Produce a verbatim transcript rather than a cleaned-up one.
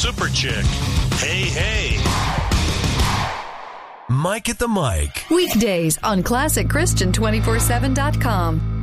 super chick. Hey, hey. Mike at the Mic. Weekdays on classic christian two forty-seven dot com.